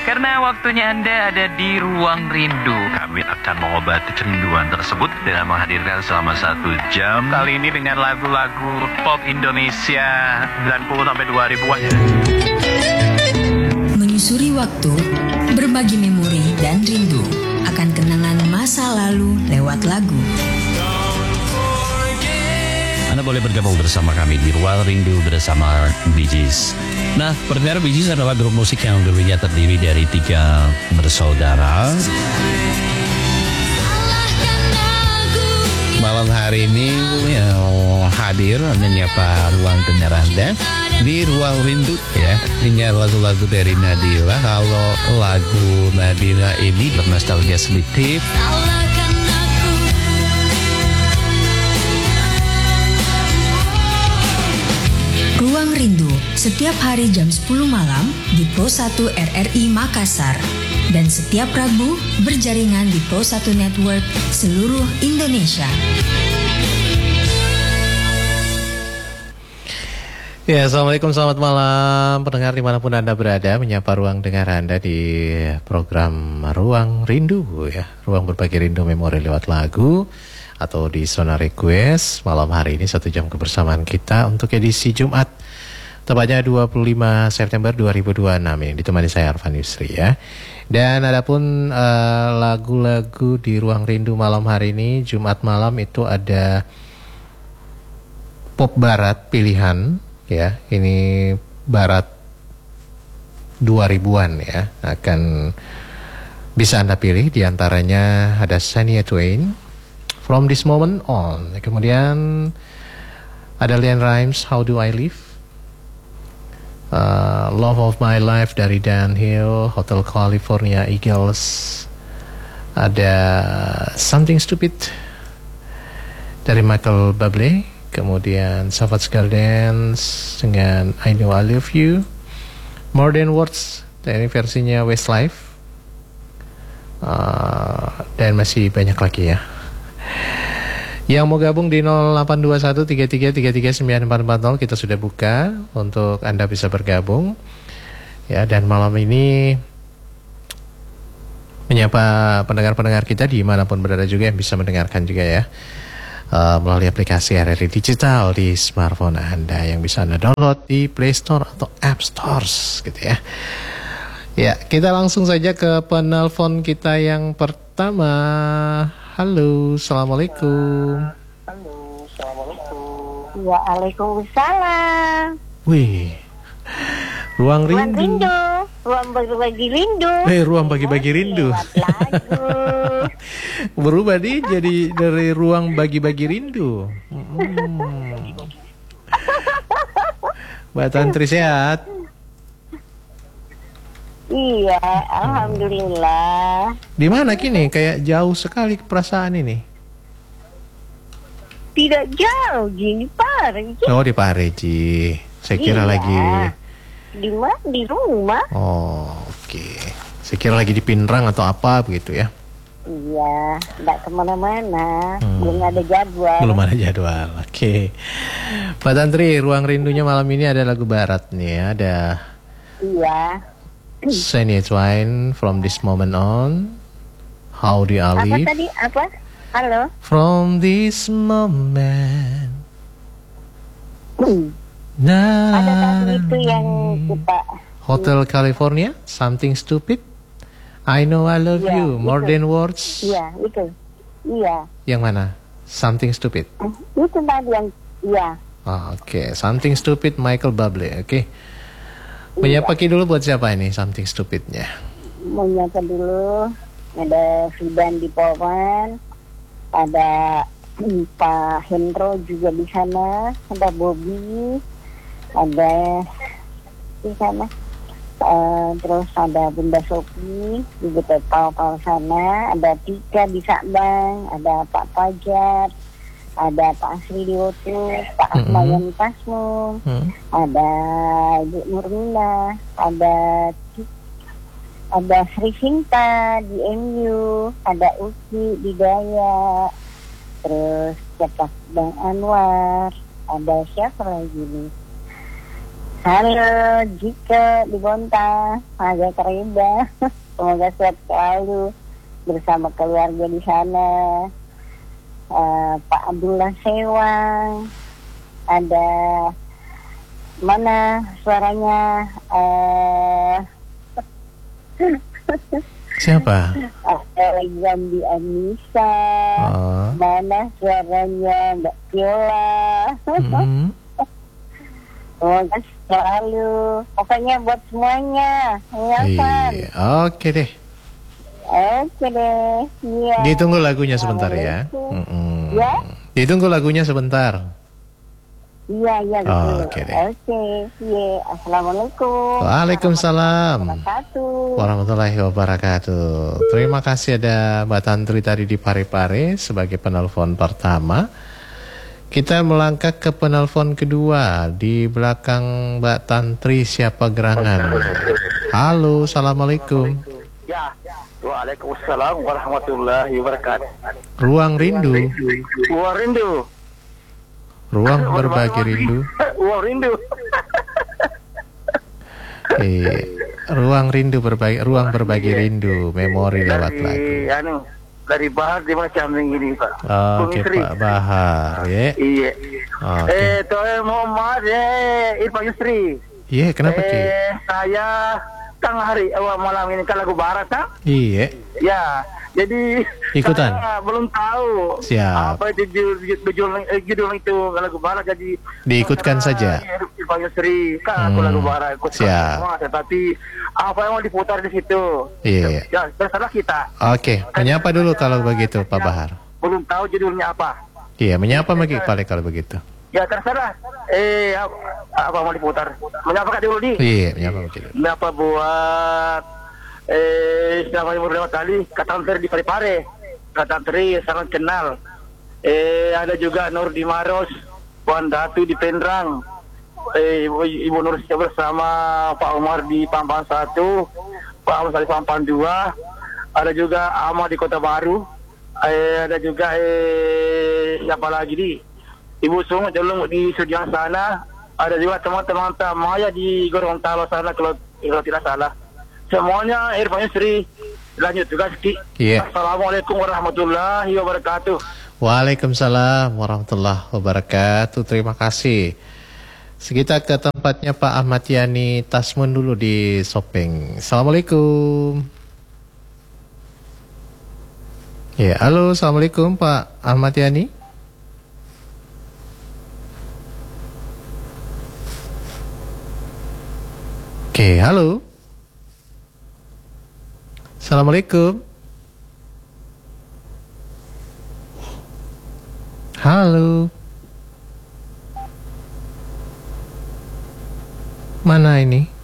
Karena waktunya Anda ada di Ruang Rindu. Kami akan mengobati kerinduan tersebut dengan menghadirkan selama 1 jam. Kali ini dengan lagu-lagu pop Indonesia 90 sampai 2000-an. Menyusuri waktu, berbagi memori dan rindu akan kenangan masa lalu lewat lagu. Anda boleh bergabung bersama kami di Ruang Rindu bersama Bee Gees. Nah, pendengar, Bee Gees adalah grup musik yang dulunya terdiri dari 3 bersaudara. Malam hari ini hadir menyapa ruang dengar Anda di Ruang Rindu ya. Ini lagu-lagu dari Nadila. Kalau lagu Nadila ini bernostalgia sedikit. Ruang Rindu setiap hari jam 10 malam di Pro 1 RRI Makassar dan setiap Rabu berjaringan di Pro 1 Network seluruh Indonesia. Ya, Assalamualaikum, selamat malam pendengar dimanapun Anda berada, menyapa ruang dengar Anda di program Ruang Rindu ya, ruang berbagi rindu memori lewat lagu atau di Zona Request. Malam hari ini 1 jam kebersamaan kita untuk edisi Jumat, tepatnya 25 September 2026 ini ditemani saya Arfan Yusri ya. Dan adapun lagu-lagu di Ruang Rindu malam hari ini Jumat malam itu ada pop barat pilihan ya. Ini barat 2000-an ya. Akan bisa Anda pilih, diantaranya ada Shania Twain, From This Moment On. Kemudian ada LeAnn Rimes, How Do I Live, Love of My Life dari Dan Hill, Hotel California Eagles. Ada Something Stupid dari Michael Bublé. Kemudian Savage Gardens dengan I Know I Love You, More Than Words dari versinya Westlife, dan masih banyak lagi ya. Yang mau gabung di 082133339440 kita sudah buka untuk Anda bisa bergabung ya. Dan malam ini menyapa pendengar-pendengar kita dimanapun berada juga yang bisa mendengarkan juga ya, melalui aplikasi RRI Digital di smartphone Anda yang bisa Anda download di Play Store atau App Stores gitu ya. Ya, kita langsung saja ke penelpon kita yang pertama. Halo, Assalamualaikum. Halo, Assalamualaikum. Waalaikumsalam. Wih, Ruang Rindu. Ruang bagi-bagi rindu. Ruang bagi-bagi rindu. Berubah nih jadi dari ruang bagi-bagi rindu. Mbak Tantri sehat? Iya, alhamdulillah. Di mana kini? Kayak jauh sekali perasaan ini. Tidak jauh, gini Pariji. Oh, di Pariji. Saya kira lagi. Di mana? Di rumah. Oh, oke. Saya kira lagi di Pinrang atau apa begitu ya. Iya, tidak kemana-mana. Belum ada jadwal. Belum ada jadwal. Oke. Mbak Tantri, Ruang Rindunya malam ini ada lagu barat nih ya. Ada Shania Twain, From This Moment On, How Do I Live. Apa tadi? Apa? Halo? From This Moment. Ada lagu itu yang kita Hotel California, Something Stupid, I Know I Love You, More Than Words. Iya, itu. Iya. Yang mana? Something Stupid. Itu tadi yang Oke. Something Stupid Michael Bublé. Oke. Menyapa dulu buat siapa ini Something Stupidnya? Menyapa dulu. Ada Fidan di Polman, ada Pak Hendro juga di sana, ada Bobby, ada di sana. Terus ada Bunda Sophie juga Pal sana, ada Tika di Sabang, ada Pak Fajar, ada Pak Asri di Wotu, Pak Asmayan Pasmum, ada Ibu Nurmina, ada Sri Sinta di MU, ada Uki di Daya, terus Cetak Bang Anwar, ada siapa lagi nih? Halo, Jika di Bontang, Aga Karida. Semoga sehat selalu bersama keluarga di sana. Pak Abdullah Sewang, ada mana suaranya? Siapa? Ada Zambi Anissa. Mana suaranya Mbak Viola? Semoga selalu. Pokoknya buat semuanya. Iya, oke deh. Oke deh. Iya. Ditunggu lagunya sebentar ya. Ya? Ditunggu lagunya sebentar. Iya, betul. Oke deh. Oke. Iya. Assalamualaikum. Waalaikumsalam Wabarakatuh. warahmatullahi wabarakatuh. Terima kasih ada Mbak Tantri tadi di Parepare sebagai penelpon pertama. Kita melangkah ke penelpon kedua. Di belakang Mbak Tantri siapa gerangan? Halo, assalamualaikum. Ya, waalaikumsalam warahmatullahi wabarakatuh. Ruang Rindu. Ruang Rindu. Ruang berbagi rindu. Ruang Rindu. Ruang berbagi rindu. Memori lewat lagu. Dari Bahar di mana Camling ini, Pak. Oke, Pak Bahar, ya. Iya. Oke. Muhammad Irfan Yusri. Iya, kenapa Ki? Saya tengah hari awal malam ini kan lagu barat, kan? Iya. Ya, jadi ikutan. Saya belum tahu. Siap. Apa itu judul itu lagu barat, jadi diikutkan saja. Irfan Yusri kan aku lagu barat ikut. Siap. Semua, tetapi apa yang mau diputar di situ? Iya. Ya, terserah kita. Oke, menyapa dulu kalau begitu Pak Bahar. Belum tahu judulnya apa. Iya, menyapa Magi paling kalau begitu. Ya terserah. Apa mau diputar? Menyapa Kak dulu nih. Iya, menyapa Magi. Menyapa buat selama yang lewat tadi Kak Tantri di Parepare. Kak Tantri sangat kenal. Ada juga Nur di Maros, Puan Datu di Pendrang. Ibu Nur bersama Pak Umar di Pampang 1, Pak Umar di Pampang 2, ada juga Ahmad di Kota Baru, ada juga siapa lagi di Ibu Sung di Sudiang sana, ada juga teman-teman Maya di Gorontalo sana kalau tidak salah. Semuanya Irfan Yusri. Lanjut tugas Ki. Iya. Assalamualaikum warahmatullahi wabarakatuh. Waalaikumsalam warahmatullahi wabarakatuh. Terima kasih. Kita ke tempatnya Pak Ahmad Yani Tasmun dulu di Sopeng. Assalamualaikum. Ya, halo, assalamualaikum Pak Ahmad Yani. Oke, halo. Assalamualaikum. Halo. Mana ini?